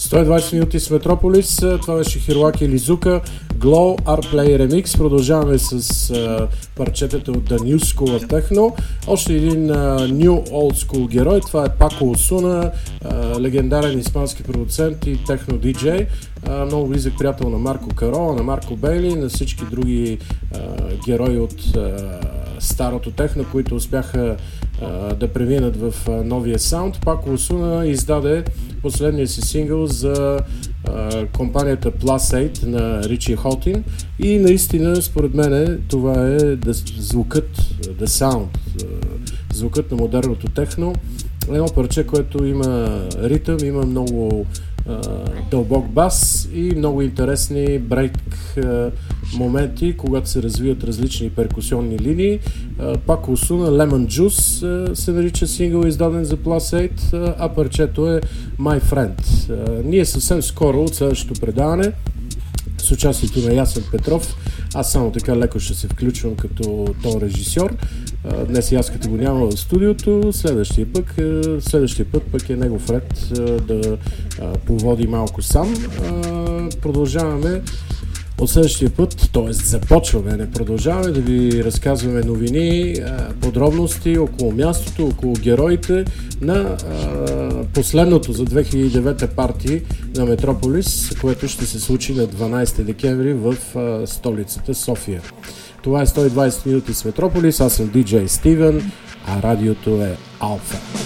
120 минути с Метрополис. Това беше Хироаки Лизука, Glow Artplay Remix. Продължаваме с парчетата от The New School of Techno. Още един New Old School герой. Това е Пако Осуна, легендарен испански продуцент и техно диджей. Много близък приятел на Марко Карола, на Марко Бейли, на всички други герои от старото техно, които успяха да преминат в новия саунд. Пако Осуна издаде последния си сингъл за компанията Plus 8 на Ричи Хотин и наистина според мен това е звукът, the sound, звукът на модерното техно. Едно парче, което има ритъм, има много дълбок бас и много интересни брейк моменти, когато се развият различни перкусионни линии. Пако Осуна, Lemon Juice се нарича сингъл, издаден за Plus 8, а парчето е My Friend. Ние съвсем скоро от следващото предаване с участието на Ясен Петров, аз само така леко ще се включвам като тон режисьор. Днес и аз като го няма в студиото, следващия път пък е негов ред да поводи малко сам. Продължаваме от следващия път, т.е. започваме, не продължаваме да ви разказваме новини, подробности около мястото, около героите на последното за 2009 парти на Метрополис, което ще се случи на 12 декември в столицата София. Това е 120 минути с Метрополис, аз съм диджей Стивен, а радиото е Алфа.